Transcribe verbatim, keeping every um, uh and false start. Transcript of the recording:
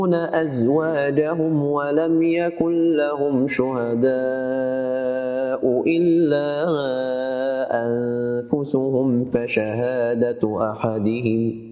أزواجهم ولم يكن لهم شهداء إلا أنفسهم فشهادة أحدهم